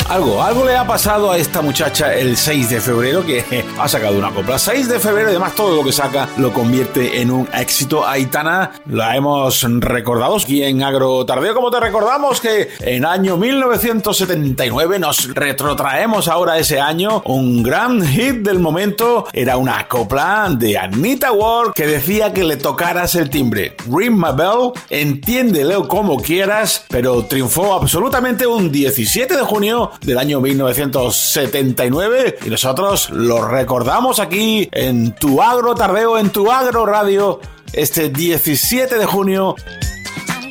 Algo le ha pasado a esta muchacha el 6 de febrero que ha sacado una copla. 6 de febrero, además todo lo que saca lo convierte en un éxito. Aitana la hemos recordado aquí en Agro Tardeo, como te recordamos que en año 1979 nos retrotraemos ahora a ese año. Un gran hit del momento era una copla de Anita Ward que decía que le tocaras el timbre. Ring my bell, entiéndelo como quieras, pero triunfó absolutamente un 17 de junio del año 1979 y nosotros lo recordamos aquí en tu Agro Tardeo, en tu Agro Radio, este 17 de junio